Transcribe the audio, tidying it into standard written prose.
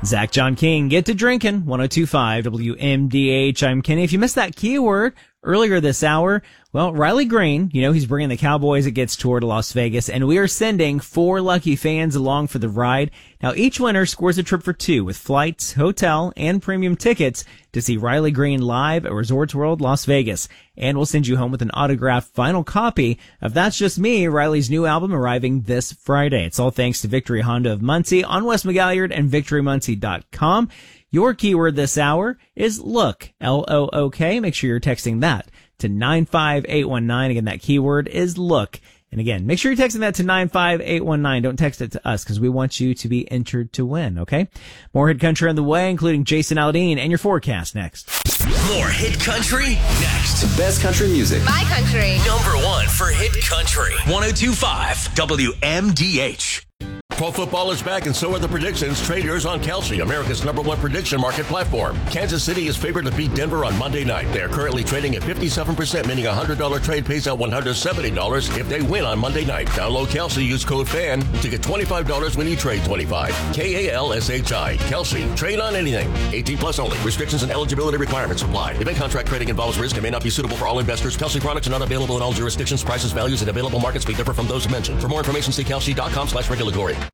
Zach John King, get to drinking, 102.5 WMDH. I'm Kenny. If you missed that keyword earlier this hour, well, Riley Green, he's bringing the Cowboys It Gets tour to Las Vegas, and we are sending 4 lucky fans along for the ride. Now, each winner scores a trip for 2 with flights, hotel, and premium tickets to see Riley Green live at Resorts World Las Vegas. And we'll send you home with an autographed vinyl copy of That's Just Me, Riley's new album, arriving this Friday. It's all thanks to Victory Honda of Muncie on West McGalliard and VictoryMuncie.com. Your keyword this hour is look, L-O-O-K. Make sure you're texting that to 95819. Again, that keyword is look. And again, make sure you're texting that to 95819. Don't text it to us because we want you to be entered to win, okay? More Hit Country on the way, including Jason Aldean and your forecast next. More Hit Country next. Best country music. My country. Number 1 for Hit Country. 102.5 WMDH. Pro football is back, and so are the predictions. Trade yours on Kalshi, America's #1 prediction market platform. Kansas City is favored to beat Denver on Monday night. They are currently trading at 57%, meaning a $100 trade pays out $170 if they win on Monday night. Download Kalshi, use code FAN to get $25 when you trade 25. Kalshi. Kalshi. Trade on anything. 18 plus only. Restrictions and eligibility requirements apply. Event contract trading involves risk and may not be suitable for all investors. Kalshi products are not available in all jurisdictions. Prices, values, and available markets may differ from those mentioned. For more information, see Kalshi.com/regulatory.